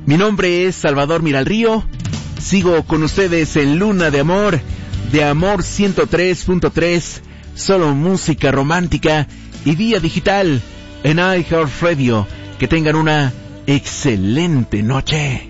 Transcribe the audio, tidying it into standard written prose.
Mi nombre es Salvador Miralrío. Sigo con ustedes en Luna de Amor 103.3, solo música romántica y vía digital en iHeartRadio. Que tengan una excelente noche.